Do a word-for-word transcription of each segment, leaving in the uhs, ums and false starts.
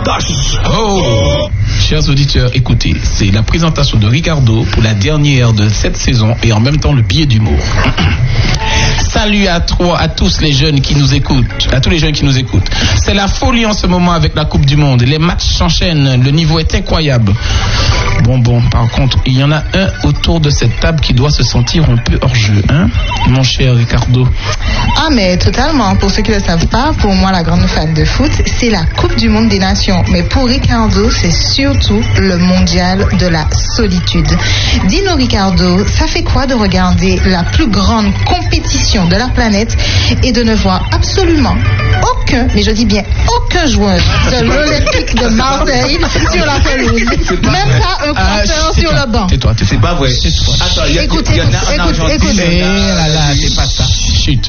Oh. Chers auditeurs, écoutez, c'est la présentation de Ricardo pour la dernière de cette saison et en même temps le billet d'humour. Salut à toi, à tous les jeunes qui nous écoutent, à tous les jeunes qui nous écoutent. C'est la folie en ce moment avec la Coupe du Monde. Les matchs s'enchaînent, le niveau est incroyable. Bon, bon, par contre, il y en a un autour de cette table qui doit se sentir un peu hors jeu, hein, mon cher Ricardo? Ah, mais totalement. Pour ceux qui ne le savent pas, pour moi, la grande fan de foot, c'est la Coupe du Monde des Nations. Mais pour Ricardo, c'est surtout le mondial de la solitude. Dis-nous, Ricardo, ça fait quoi de regarder la plus grande compétition de la planète et de ne voir absolument aucun, mais je dis bien aucun joueur de l'Olympique de Marseille sur la pelouse, même pas un compteur sur le banc. C'est toi, c'est pas vrai. Attends, y a, écoute, y a, écoute, y a écoute, écoute. Eh là là, c'est pas ça. Chut.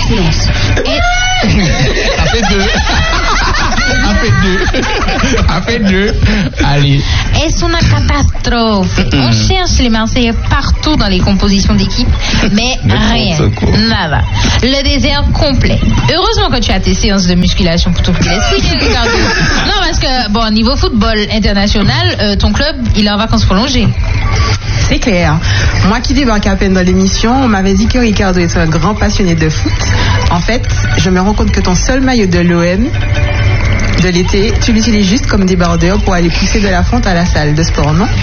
Ça fait deux. Ça fait deux. Ça fait deux. Allez. Es una catastrophe. Mm-hmm. On cherche les Marseillais partout dans les compositions d'équipe, mais rien. Nada. Le désert complet. Heureusement que tu as tes séances de musculation pour tout l'expliquer, Ricardo. Non, parce que, bon, niveau football international, euh, ton club, il est en vacances prolongées. C'est clair. Moi qui débarque à peine dans l'émission, on m'avait dit que Ricardo est un grand passionné de foot. En fait, je me rends compte que ton seul maillot de l'O M de l'été, tu l'utilises juste comme débardeur pour aller pousser de la fonte à la salle de sport, non?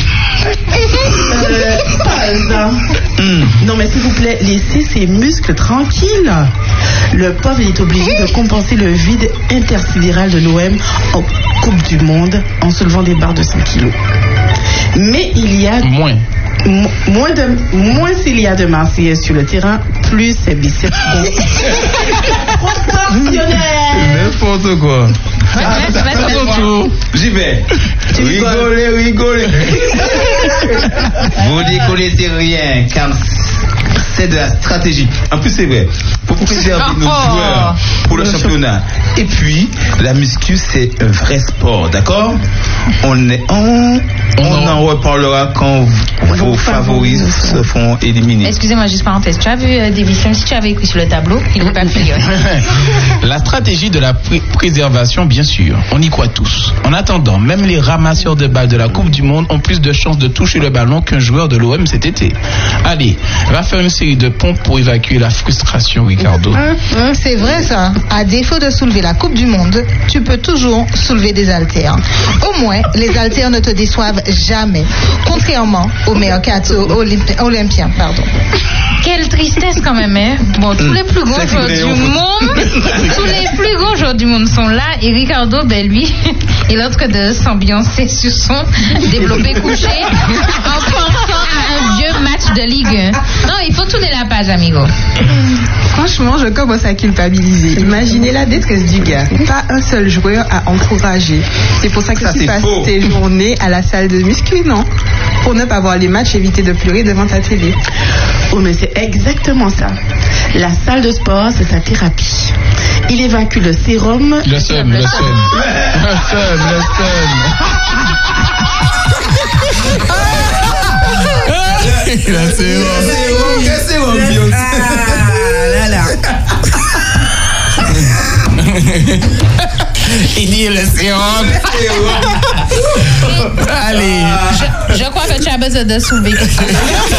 euh, pas exemple. Mm. Non mais s'il vous plaît, laissez ses muscles tranquilles. Le pauvre est obligé de compenser le vide intersidéral de l'O M en Coupe du Monde en soulevant des barres de cent kilos. Mais il y a moins M- moins de moins s'il y a de Marseillais sur le terrain, plus ses biceps proportionnels. N'importe quoi. Ah, J'y vais. Rigolez, rigolez. Vous décollez rien, car c'est de la stratégie. En plus, c'est vrai. Pour préserver nos joueurs pour le championnat. Et puis, la muscu, c'est un vrai sport, d'accord? On est on, on en reparlera quand vos favoris se feront éliminer. Excusez-moi, juste parenthèse. Tu as vu euh, Davis, même si tu avais écrit sur le tableau, il ne peut pas figurer. La stratégie de la pr- préservation, bien sûr, on y croit tous. En attendant, même les ramasseurs de balles de la Coupe du Monde ont plus de chances de toucher le ballon qu'un joueur de l'O M cet été. Allez, va faire une série de pompes pour évacuer la frustration, Ricardo. Hum, hum, c'est vrai ça. À défaut de soulever la Coupe du Monde, tu peux toujours soulever des haltères. Au moins, les haltères ne te déçoivent jamais, contrairement aux mercato olympi- olympiens. Pardon. Quelle tristesse quand même, hein? Bon, tous les plus grands joueurs du monde, tous les plus grands joueurs du monde sont là, et Ricardo, ben lui, il est en train de s'ambiancer sur son développé couché en pensant à un vieux match de Ligue un. Non, il faut tourner la page, amigo. Franchement, je commence à culpabiliser. Imaginez la détresse du gars. Pas un seul joueur à encourager. C'est pour ça que ça, tu passes faux. tes journées à la salle de muscu, non? Pour ne pas voir les matchs, éviter de pleurer devant ta télé. Oh, mais c'est exactement ça. La salle de sport, c'est sa thérapie. Il évacue le sérum. Le seum, le seum. Le seum, le seum. Le sérum. Le sérum, Beyoncé. Ah, là, là. Il dit le sérum. Allez. Je, je crois que tu as besoin de soulever quelque chose.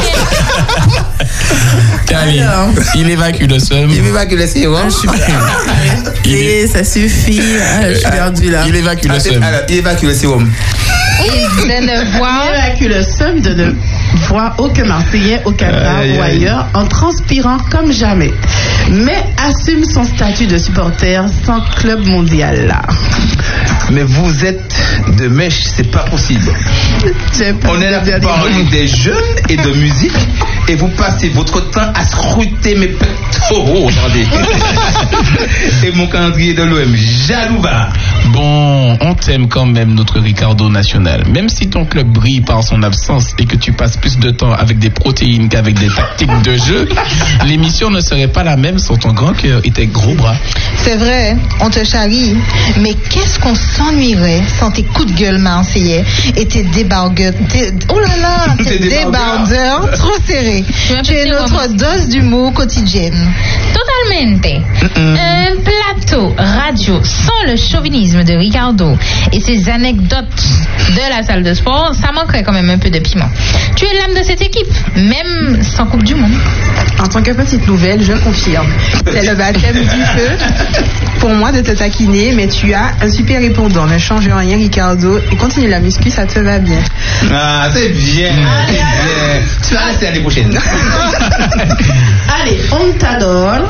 Allez, il évacue le seum. Il évacue le sérum. Et ça suffit. Ah, je suis perdu là. Il évacue le seum. Alors, il évacue le sérum. Et de ne voir. Il évacue le seum de ne voir aucun Marseillais au Qatar aïe, ou ailleurs en transpirant comme jamais. Mais assume son statut de supporter sans club mondial là. Mais vous êtes de mèche, c'est pas possible. On est là pour parler des jeunes et de musique et vous passez votre temps à scruter mes pectoraux, attendez. Et mon calendrier de l'O M, jaloux va. Bon, on t'aime quand même, notre Ricardo national. Même si ton club brille par son absence et que tu passes plus de temps avec des protéines qu'avec des tactiques de jeu, l'émission ne serait pas la même sans ton grand cœur et tes gros bras. C'est vrai, on te charrie, mais qu'est-ce qu'on s'ennuierait sans tes coups de gueule marseillais et tes débardeurs, tes, oh là là, tes débardeurs trop serrés. Tu es notre dose d'humour quotidienne. Totalmente. Mm-mm. Un plateau radio sans le chauvinisme de Ricardo et ses anecdotes de la salle de sport, ça manquerait quand même un peu de piment. Tu es l'âme de cette équipe, même sans Coupe du Monde. En tant que petite nouvelle, je confirme. C'est le baptême du feu pour moi de te taquiner, mais tu as un super répondant. Ne change rien, Ricardo, et continue la muscu, ça te va bien. Ah, c'est bien, c'est bien. Tu vas rester l'année prochaine. Allez, on t'adore.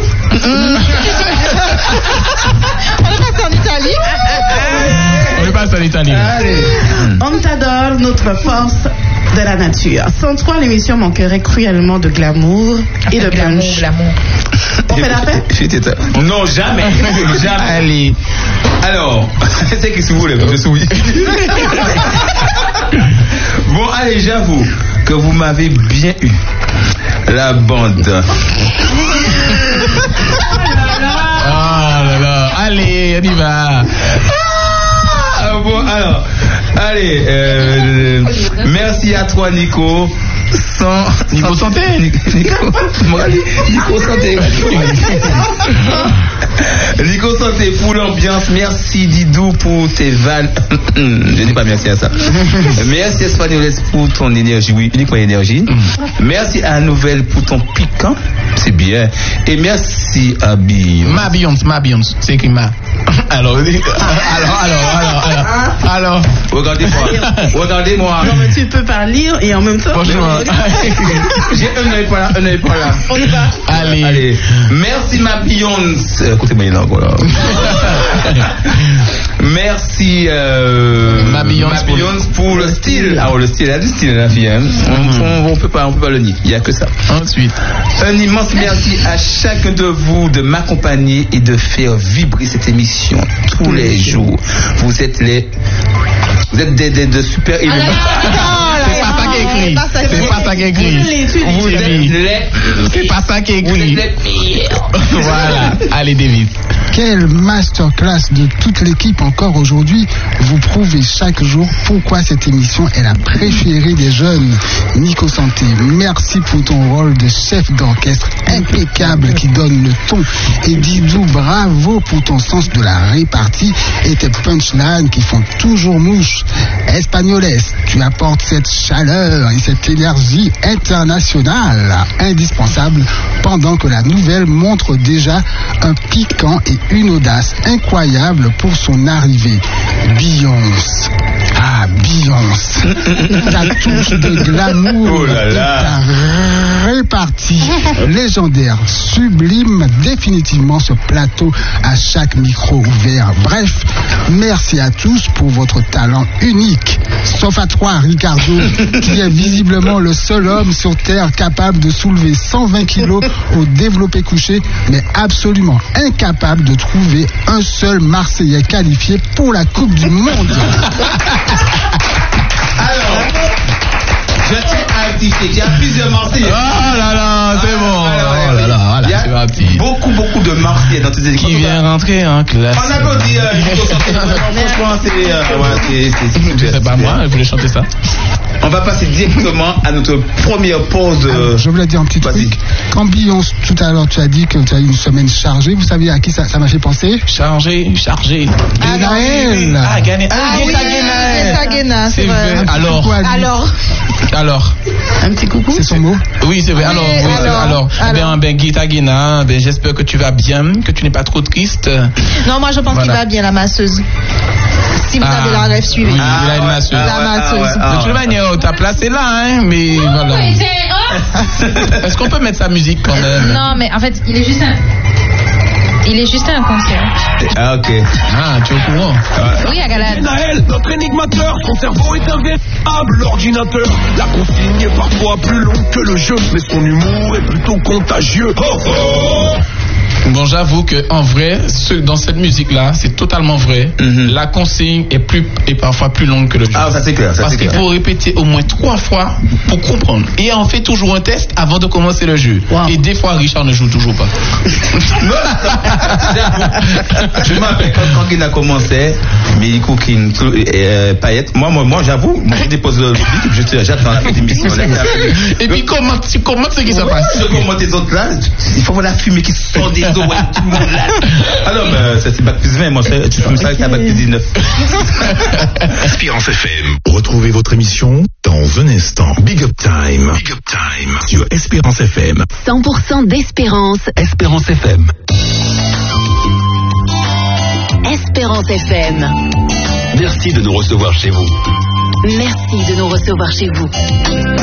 On est passé en Italie. On est passé en Italie. Allez. On t'adore, notre force de la nature. Sans toi, l'émission manquerait cruellement de glamour et de Glamour, punch. glamour. On fait la fête? Non, jamais. Jamais. Allez. Alors, c'est qui se voulait, je suis. Bon, allez, j'avoue que vous m'avez bien eu. La bande. Oh là là. Allez, on y va. Ah, bon, alors, allez, euh, merci à toi, Nico. Sans, Nico Santé. Nico, Nico Santé. Nico Santé pour l'ambiance. Merci Didou pour tes vannes. Je dis pas merci à ça. Merci Espagnoles pour ton énergie. Oui, uniquement énergie. Merci à Nouvelle pour ton piquant. C'est bien. Et merci à Beyoncé. Ma Beyoncé, ma Beyoncé. C'est écrit ma. Alors, alors, alors, alors, alors, alors. Regardez-moi. Regardez-moi. Non, mais tu peux pas lire et en même temps. Franchement. J'ai un œil par là, un œil par là. On y va. Allez. Allez. Merci ma Beyoncé. Écoutez-moi, il y en a encore là. Merci euh, ma Beyoncé pour, pour le style. Ah, oh, le style, elle a du style, la fille. Hein. Mm-hmm. On, on, peut pas, on peut pas le nier. Il n'y a que ça. Ensuite. Un immense merci à chacun de vous de m'accompagner et de faire vibrer cette émission tous les jours. Vous êtes les, vous êtes des, des de super éléments. C'est pas ça qui est écrit. C'est pas ça qui est écrit. Vous êtes les. C'est pas ça qui est Vous écrit. êtes les pires. Voilà. Allez, David. Quelle masterclass de toute l'équipe encore aujourd'hui. Vous prouvez chaque jour pourquoi cette émission est la préférée des jeunes. Nico Santé, merci pour ton rôle de chef d'orchestre impeccable qui donne le ton. Et Didou, bravo pour ton sens de la répartie et tes punchlines qui font toujours mouche. Espagnoles, tu apportes cette chaleur et cette énergie internationale indispensable pendant que la nouvelle montre déjà un piquant et une audace incroyable pour son arrivée. Beyoncé. Ah, Beyoncé. Ta touche de glamour Oh là là. et ta répartie légendaire, sublime définitivement ce plateau à chaque micro ouvert. Bref, merci à tous pour votre talent unique. Sauf à toi, Ricardo, qui est visiblement le seul homme sur Terre capable de soulever cent vingt kilos au développé couché, mais absolument incapable de trouver un seul Marseillais qualifié pour la Coupe du Monde. Alors, je tiens à rectifier qu'il y a plusieurs Marseillais. Oh là là, c'est bon. Alors, Oh là là, voilà, il y a c'est parti. beaucoup, beaucoup de Marseillais dans toutes les équipes. Qui vient rentrer en classe. On applaudit euh, Nico Santé. Franchement, c'est, euh, ouais, c'est, c'est, c'est super. C'est pas moi, je voulais chanter ça. On va passer directement à notre première pause. Euh, Je voulais dire un petit vas-y. truc. Quand Beyoncé, tout à l'heure, tu as dit que tu as eu une semaine chargée. Vous savez à qui ça, ça m'a fait penser? Chargé, chargé. Gaël. Ah, gagné. Ah, Ah oui, Guetta Guetta Guena, c'est C'est vrai. vrai. Alors, Quoi, lui Alors, alors. Un petit coucou. C'est son mot. Oui, c'est vrai. Alors, Oui, oui, c'est vrai. alors, alors. alors. Ben, ben, Guetta Guena, ben, j'espère que tu vas bien, que tu n'es pas trop triste. non, moi je pense Voilà. qu'il va bien, la masseuse. Si vous Ah. avez la rêve, suivez. Oui, il a une masseuse. La masseuse. De toute manière, ta place est là, hein, mais voilà. Ouais, c'est- oh Est-ce qu'on peut mettre sa musique quand même? Non, mais en fait, il est juste un. Il est juste un concert. Ah, ok. Ah, tu es au courant? Oui, à Galade. Naël, notre énigmateur, son cerveau est un véritable ordinateur. La consigne est parfois plus longue que le jeu, mais son humour est plutôt contagieux. Oh oh. Bon, j'avoue que en vrai, ce, dans cette musique-là, c'est totalement vrai. Mhm. La consigne est plus est parfois plus longue que le jeu. Ah, ça c'est clair, ça Parce c'est qu'il clair. faut répéter au moins trois fois pour comprendre. Et on fait toujours un test avant de commencer le jeu. Wow. Et des fois, Richard ne joue toujours pas. Non, j'avoue. Je me rappelle quand, quand il a commencé, mais Cooking, euh, Payette, moi, moi, moi, j'avoue, moi, je dépose le public, je te j'attends la fin d'émission. Et puis, comment, tu- comment c'est qui se passe? Je commente les autres là, il faut voir la fumée qui sort des yeux. réseau web, tout le monde là. Ah non, mais ça c'est bac plus vingt, moi, tu fais ça avec ta bac plus dix-neuf. Espérance F M. Retrouvez votre émission dans un instant. Big Up Time. Big Up Time. Sur Espérance F M. cent pour cent d'Espérance. Espérance F M. Espérance F M. Merci de nous recevoir chez vous. Merci de nous recevoir chez vous.